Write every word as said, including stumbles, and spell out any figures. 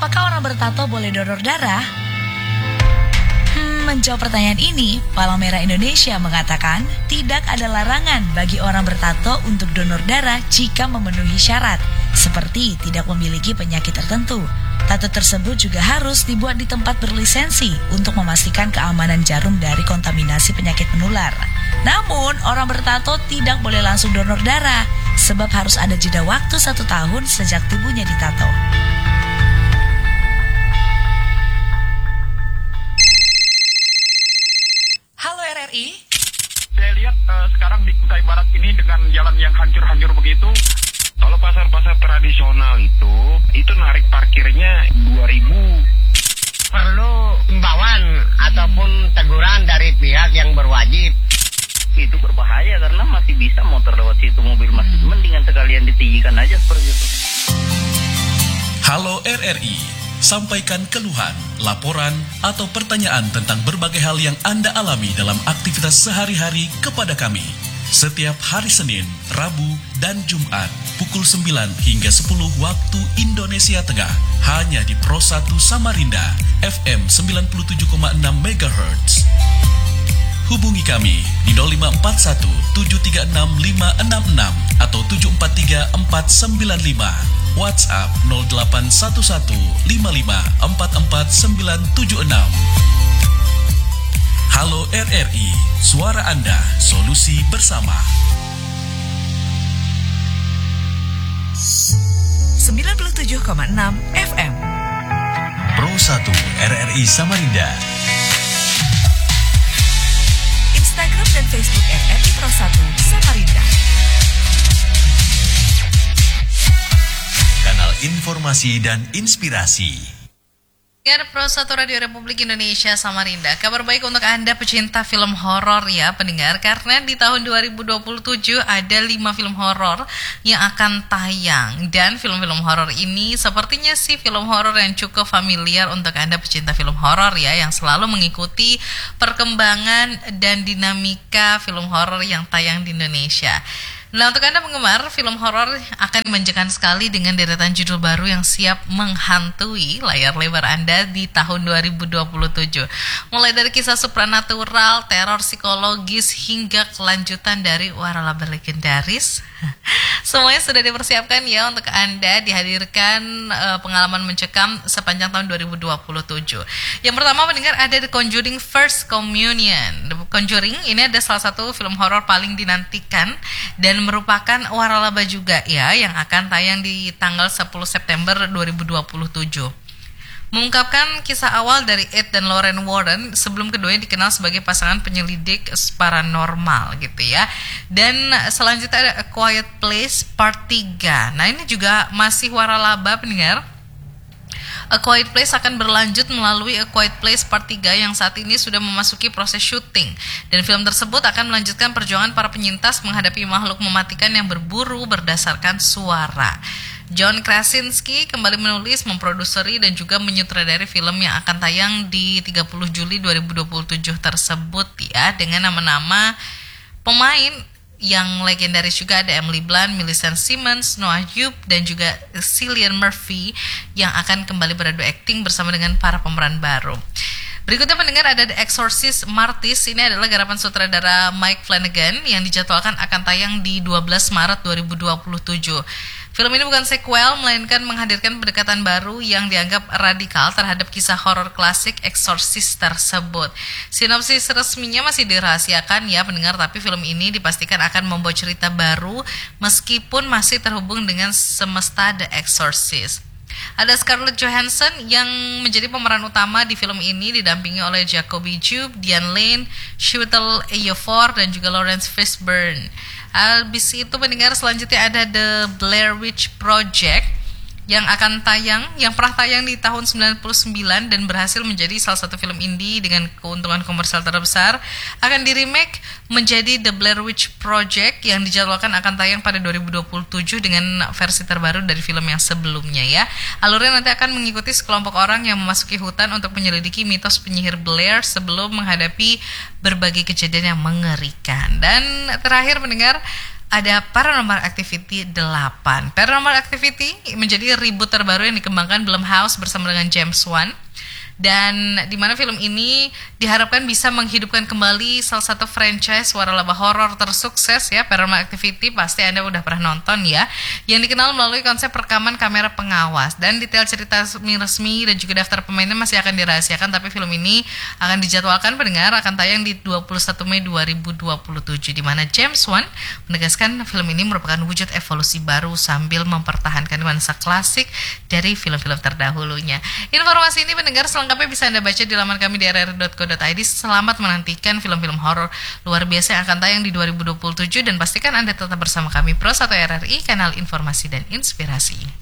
Apakah orang bertato boleh donor darah? Hmm, menjawab pertanyaan ini, Palang Merah Indonesia mengatakan tidak ada larangan bagi orang bertato untuk donor darah jika memenuhi syarat, seperti tidak memiliki penyakit tertentu. Tato tersebut juga harus dibuat di tempat berlisensi untuk memastikan keamanan jarum dari kontaminasi penyakit menular. Namun, orang bertato tidak boleh langsung donor darah, sebab harus ada jeda waktu satu tahun sejak tubuhnya ditato. Halo R R I. Saya lihat uh, sekarang di Kutai Barat ini dengan jalan yang hancur-hancur begitu. Kalau pasar-pasar tradisional itu, itu narik parkirnya dua ribu. Perlu imbauan ataupun teguran dari pihak yang berwajib. Itu berbahaya karena masih bisa motor lewat situ, mobil masih mendingan sekalian ditinggikan aja seperti itu. Halo R R I, sampaikan keluhan, laporan, atau pertanyaan tentang berbagai hal yang Anda alami dalam aktivitas sehari-hari kepada kami. Setiap hari Senin, Rabu, dan Jumat, pukul sembilan hingga sepuluh waktu Indonesia Tengah, hanya di Pro satu Samarinda, F M sembilan puluh tujuh koma enam megahertz. Hubungi kami di nol lima empat satu tujuh tiga enam lima enam enam atau tujuh empat tiga empat sembilan lima. WhatsApp nol delapan satu satu lima lima empat empat sembilan tujuh enam. Halo R R I, suara Anda, solusi bersama. sembilan puluh tujuh koma enam F M Pro satu R R I Samarinda. Instagram dan Facebook R R I Pro satu Samarinda. Kanal informasi dan inspirasi. Dengar Pro satu Radio Republik Indonesia Samarinda. Kabar baik untuk Anda pecinta film horor ya pendengar, karena di tahun dua ribu dua puluh tujuh ada lima film horor yang akan tayang. Dan film-film horor ini sepertinya sih film horor yang cukup familiar untuk Anda pecinta film horor ya, yang selalu mengikuti perkembangan dan dinamika film horor yang tayang di Indonesia. Nah, untuk Anda penggemar film horor akan menjanjikan sekali dengan deretan judul baru yang siap menghantui layar lebar Anda di tahun dua ribu dua puluh tujuh. Mulai dari kisah supranatural, teror psikologis, hingga kelanjutan dari waralaba legendaris. Semuanya sudah dipersiapkan ya untuk Anda, dihadirkan uh, pengalaman mencekam sepanjang tahun dua ribu dua puluh tujuh. Yang pertama mendengar ada The Conjuring First Communion. The Conjuring ini ada salah satu film horor paling dinantikan dan merupakan waralaba juga ya, yang akan tayang di tanggal sepuluh September dua ribu dua puluh tujuh. Mengungkapkan kisah awal dari Ed dan Lorraine Warren sebelum keduanya dikenal sebagai pasangan penyelidik paranormal gitu ya. Dan selanjutnya ada A Quiet Place Part tiga. Nah, ini juga masih waralaba pendengar. A Quiet Place akan berlanjut melalui A Quiet Place Part tiga yang saat ini sudah memasuki proses syuting. Dan film tersebut akan melanjutkan perjuangan para penyintas menghadapi makhluk mematikan yang berburu berdasarkan suara. John Krasinski kembali menulis, memproduseri, dan juga menyutradari film yang akan tayang di tiga puluh Juli dua ribu dua puluh tujuh tersebut ya, dengan nama-nama pemain yang legendaris juga. Ada Emily Blunt, Millicent Simmons, Noah Jupe, dan juga Cillian Murphy yang akan kembali beradu akting bersama dengan para pemeran baru. Berikutnya pendengar ada The Exorcist Martyrs. Ini adalah garapan sutradara Mike Flanagan yang dijadwalkan akan tayang di dua belas Maret dua ribu dua puluh tujuh. Film ini bukan sequel, melainkan menghadirkan pendekatan baru yang dianggap radikal terhadap kisah horor klasik Exorcist tersebut. Sinopsis resminya masih dirahasiakan ya pendengar, tapi film ini dipastikan akan membawa cerita baru meskipun masih terhubung dengan semesta The Exorcist. Ada Scarlett Johansson yang menjadi pemeran utama di film ini, didampingi oleh Jacoby Joub, Diane Lane, Chiwetel Ejiofor, dan juga Lawrence Fishburne. Habis itu pendengar selanjutnya ada The Blair Witch Project yang akan tayang, yang pernah tayang di tahun sembilan puluh sembilan dan berhasil menjadi salah satu film indie dengan keuntungan komersial terbesar, akan di-remake menjadi The Blair Witch Project yang dijadwalkan akan tayang pada dua ribu dua puluh tujuh dengan versi terbaru dari film yang sebelumnya ya. Alurnya nanti akan mengikuti sekelompok orang yang memasuki hutan untuk menyelidiki mitos penyihir Blair sebelum menghadapi berbagai kejadian yang mengerikan. Dan terakhir pendengar, ada Paranormal Activity delapan. Paranormal Activity menjadi reboot terbaru yang dikembangkan Blumhouse bersama dengan James Wan. Dan di mana film ini diharapkan bisa menghidupkan kembali salah satu franchise waralaba horor tersukses ya, Paranormal Activity. Pasti Anda udah pernah nonton ya, yang dikenal melalui konsep rekaman kamera pengawas. Dan detail cerita resmi dan juga daftar pemainnya masih akan dirahasiakan, tapi film ini akan dijadwalkan pendengar akan tayang di dua puluh satu Mei dua ribu dua puluh tujuh, di mana James Wan menegaskan film ini merupakan wujud evolusi baru sambil mempertahankan nuansa klasik dari film-film terdahulunya. Informasi ini pendengar selengkapnya bisa Anda baca di laman kami di r r dot co dot i d. Selamat menantikan film-film horor luar biasa yang akan tayang di dua ribu dua puluh tujuh, dan pastikan Anda tetap bersama kami Pro satu R R I, kanal informasi dan inspirasi.